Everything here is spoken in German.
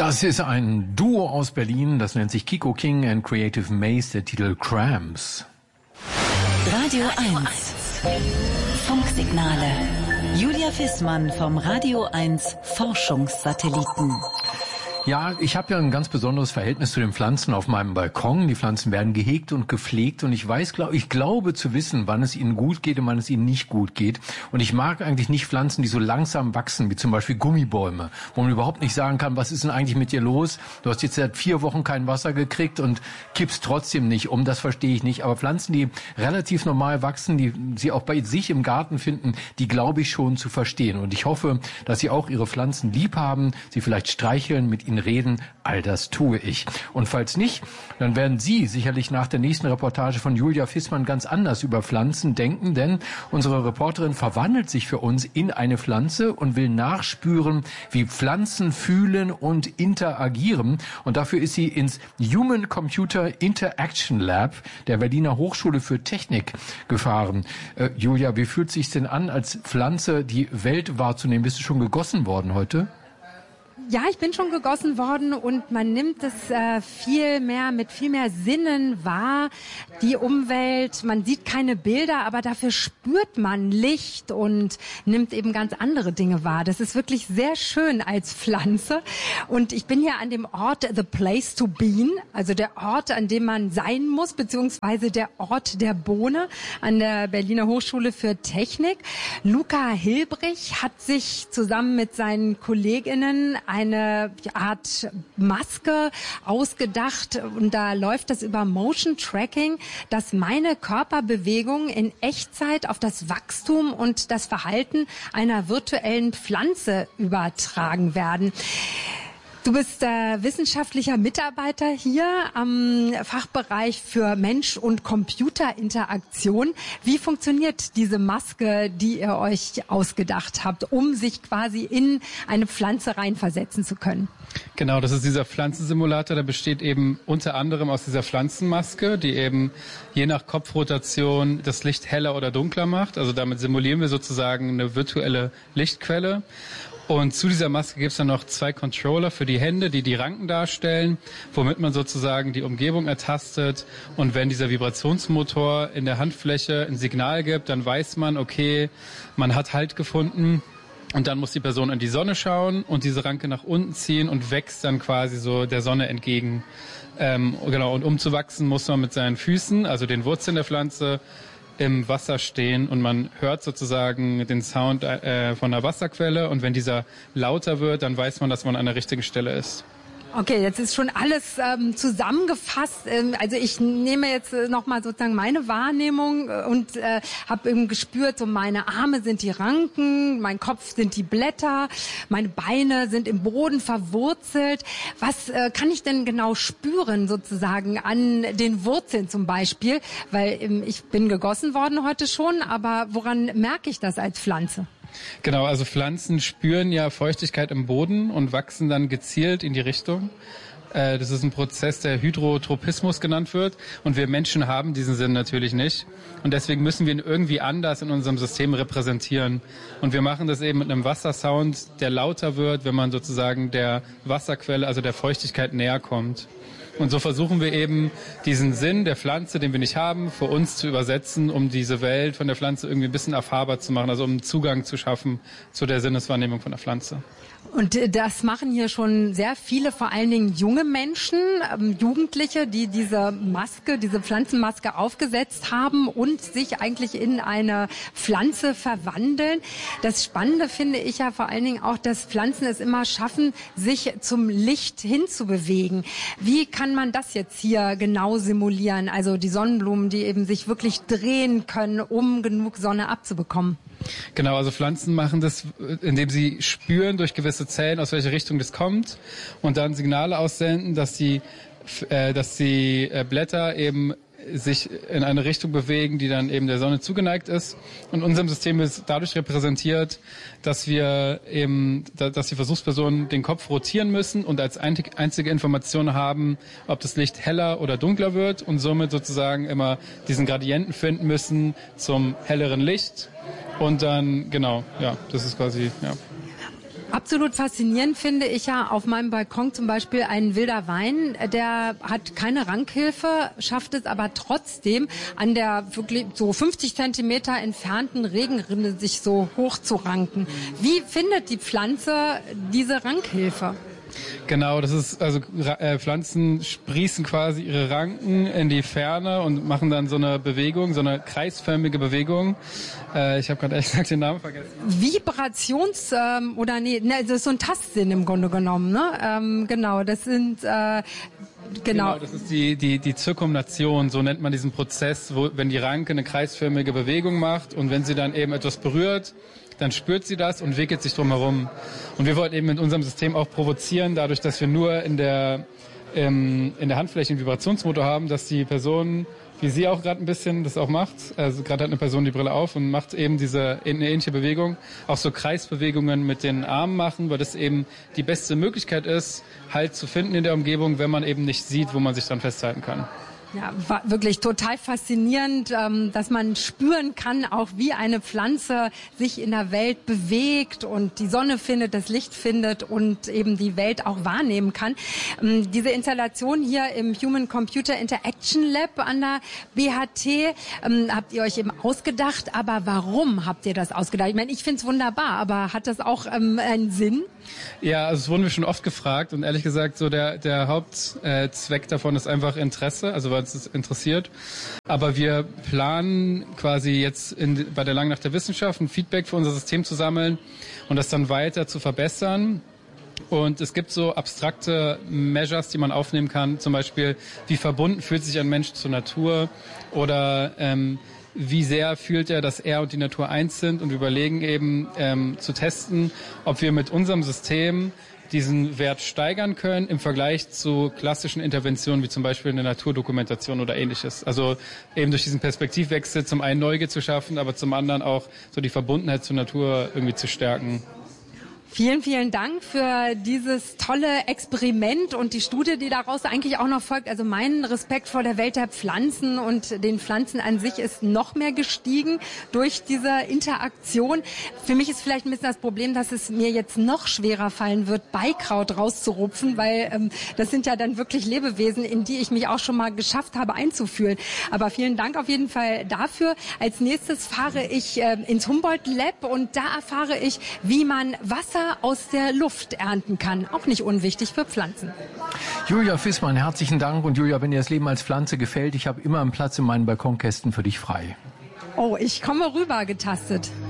Das ist ein Duo aus Berlin, das nennt sich Kiko King and Creative Maze, der Titel Cramps. Radio 1 Funksignale. Julia Fissmann vom Radio 1 Forschungssatelliten. Ja, ich habe ja ein ganz besonderes Verhältnis zu den Pflanzen auf meinem Balkon. Die Pflanzen werden gehegt und gepflegt und ich glaube zu wissen, wann es ihnen gut geht und wann es ihnen nicht gut geht. Und ich mag eigentlich nicht Pflanzen, die so langsam wachsen, wie zum Beispiel Gummibäume, wo man überhaupt nicht sagen kann, was ist denn eigentlich mit dir los? Du hast jetzt seit 4 Wochen kein Wasser gekriegt und kippst trotzdem nicht um. Das verstehe ich nicht. Aber Pflanzen, die relativ normal wachsen, die sie auch bei sich im Garten finden, die glaube ich schon zu verstehen. Und ich hoffe, dass Sie auch Ihre Pflanzen lieb haben, sie vielleicht streicheln, mit ihnen reden, all das tue ich. Und falls nicht, dann werden Sie sicherlich nach der nächsten Reportage von Julia Fissmann ganz anders über Pflanzen denken, denn unsere Reporterin verwandelt sich für uns in eine Pflanze und will nachspüren, wie Pflanzen fühlen und interagieren. Und dafür ist sie ins Human Computer Interaction Lab der Berliner Hochschule für Technik gefahren. Julia, wie fühlt es sich denn an, als Pflanze die Welt wahrzunehmen? Bist du schon gegossen worden heute? Ja, ich bin schon gegossen worden und man nimmt es mit viel mehr Sinnen wahr, die Umwelt. Man sieht keine Bilder, aber dafür spürt man Licht und nimmt eben ganz andere Dinge wahr. Das ist wirklich sehr schön als Pflanze. Und ich bin hier an dem Ort The Place to Be, also der Ort, an dem man sein muss, beziehungsweise der Ort der Bohne an der Berliner Hochschule für Technik. Luca Hilbrich hat sich zusammen mit seinen KollegInnen eine Art Maske ausgedacht und da läuft das über Motion Tracking, dass meine Körperbewegung in Echtzeit auf das Wachstum und das Verhalten einer virtuellen Pflanze übertragen werden. Du bist wissenschaftlicher Mitarbeiter hier am Fachbereich für Mensch- und Computerinteraktion. Wie funktioniert diese Maske, die ihr euch ausgedacht habt, um sich quasi in eine Pflanze reinversetzen zu können? Genau, das ist dieser Pflanzensimulator, der besteht eben unter anderem aus dieser Pflanzenmaske, die eben je nach Kopfrotation das Licht heller oder dunkler macht. Also damit simulieren wir sozusagen eine virtuelle Lichtquelle. Und zu dieser Maske gibt es dann noch 2 Controller für die Hände, die die Ranken darstellen, womit man sozusagen die Umgebung ertastet. Und wenn dieser Vibrationsmotor in der Handfläche ein Signal gibt, dann weiß man, okay, man hat Halt gefunden. Und dann muss die Person in die Sonne schauen und diese Ranke nach unten ziehen und wächst dann quasi so der Sonne entgegen. Genau. Und um zu wachsen, muss man mit seinen Füßen, also den Wurzeln der Pflanze, im Wasser stehen und man hört sozusagen den Sound von der Wasserquelle und wenn dieser lauter wird, dann weiß man, dass man an der richtigen Stelle ist. Okay, jetzt ist schon alles zusammengefasst. Also ich nehme jetzt nochmal sozusagen meine Wahrnehmung und habe eben gespürt, so meine Arme sind die Ranken, mein Kopf sind die Blätter, meine Beine sind im Boden verwurzelt. Was kann ich denn genau spüren sozusagen an den Wurzeln zum Beispiel? Weil ich bin gegossen worden heute schon, aber woran merke ich das als Pflanze? Genau, also Pflanzen spüren ja Feuchtigkeit im Boden und wachsen dann gezielt in die Richtung. Das ist ein Prozess, der Hydrotropismus genannt wird. Und wir Menschen haben diesen Sinn natürlich nicht. Und deswegen müssen wir ihn irgendwie anders in unserem System repräsentieren. Und wir machen das eben mit einem Wassersound, der lauter wird, wenn man sozusagen der Wasserquelle, also der Feuchtigkeit näher kommt. Und so versuchen wir eben, diesen Sinn der Pflanze, den wir nicht haben, für uns zu übersetzen, um diese Welt von der Pflanze irgendwie ein bisschen erfahrbar zu machen, also um einen Zugang zu schaffen zu der Sinneswahrnehmung von der Pflanze. Und das machen hier schon sehr viele, vor allen Dingen junge Menschen, Jugendliche, die diese Maske, diese Pflanzenmaske aufgesetzt haben und sich eigentlich in eine Pflanze verwandeln. Das Spannende finde ich ja vor allen Dingen auch, dass Pflanzen es immer schaffen, sich zum Licht hinzubewegen. Wie kann man das jetzt hier genau simulieren? Also die Sonnenblumen, die eben sich wirklich drehen können, um genug Sonne abzubekommen. Genau, also Pflanzen machen das, indem sie spüren durch gewisse Zellen, aus welcher Richtung das kommt und dann Signale aussenden, dass die Blätter eben sich in eine Richtung bewegen, die dann eben der Sonne zugeneigt ist. Und unserem System ist dadurch repräsentiert, dass die Versuchspersonen den Kopf rotieren müssen und als einzige Information haben, ob das Licht heller oder dunkler wird und somit sozusagen immer diesen Gradienten finden müssen zum helleren Licht. Und dann, genau, ja, das ist quasi, ja. Absolut faszinierend finde ich ja auf meinem Balkon zum Beispiel ein wilder Wein, der hat keine Rankhilfe, schafft es aber trotzdem an der wirklich so 50 Zentimeter entfernten Regenrinne sich so hoch zu ranken. Wie findet die Pflanze diese Rankhilfe? Genau, das ist, also Pflanzen sprießen quasi ihre Ranken in die Ferne und machen dann so eine Bewegung, so eine kreisförmige Bewegung. Ich habe gerade ehrlich gesagt den Namen vergessen. Das ist so ein Tastsinn im Grunde genommen, ne? Genau, das sind Genau, das ist die Zirkumnation, so nennt man diesen Prozess, wenn die Ranke eine kreisförmige Bewegung macht und wenn sie dann eben etwas berührt, dann spürt sie das und wickelt sich drum herum. Und wir wollten eben mit unserem System auch provozieren, dadurch, dass wir nur in der Handfläche einen Vibrationsmotor haben, dass die Person, wie sie auch gerade ein bisschen das auch macht, also gerade hat eine Person die Brille auf und macht eben eine ähnliche Bewegung, auch so Kreisbewegungen mit den Armen machen, weil das eben die beste Möglichkeit ist, Halt zu finden in der Umgebung, wenn man eben nicht sieht, wo man sich dran festhalten kann. Ja, war wirklich total faszinierend, dass man spüren kann, auch wie eine Pflanze sich in der Welt bewegt und die Sonne findet, das Licht findet und eben die Welt auch wahrnehmen kann. Diese Installation hier im Human Computer Interaction Lab an der BHT habt ihr euch eben ausgedacht. Aber warum habt ihr das ausgedacht? Ich meine, ich finde es wunderbar, aber hat das auch einen Sinn? Ja, also es wurden wir schon oft gefragt und ehrlich gesagt, so der Hauptzweck davon ist einfach Interesse, also weil es interessiert. Aber wir planen quasi jetzt bei der Langen Nacht der Wissenschaft ein Feedback für unser System zu sammeln und das dann weiter zu verbessern. Und es gibt so abstrakte Measures, die man aufnehmen kann, zum Beispiel, wie verbunden fühlt sich ein Mensch zur Natur oder wie sehr fühlt er, dass er und die Natur eins sind, und wir überlegen eben zu testen, ob wir mit unserem System diesen Wert steigern können im Vergleich zu klassischen Interventionen wie zum Beispiel eine Naturdokumentation oder ähnliches. Also eben durch diesen Perspektivwechsel zum einen Neugier zu schaffen, aber zum anderen auch so die Verbundenheit zur Natur irgendwie zu stärken. Vielen, vielen Dank für dieses tolle Experiment und die Studie, die daraus eigentlich auch noch folgt. Also mein Respekt vor der Welt der Pflanzen und den Pflanzen an sich ist noch mehr gestiegen durch diese Interaktion. Für mich ist vielleicht ein bisschen das Problem, dass es mir jetzt noch schwerer fallen wird, Beikraut rauszurupfen, weil das sind ja dann wirklich Lebewesen, in die ich mich auch schon mal geschafft habe einzufühlen. Aber vielen Dank auf jeden Fall dafür. Als nächstes fahre ich ins Humboldt Lab und da erfahre ich, wie man Wasser aus der Luft ernten kann. Auch nicht unwichtig für Pflanzen. Julia Fissmann, herzlichen Dank. Und Julia, wenn dir das Leben als Pflanze gefällt, ich habe immer einen Platz in meinen Balkonkästen für dich frei. Oh, ich komme rüber getastet.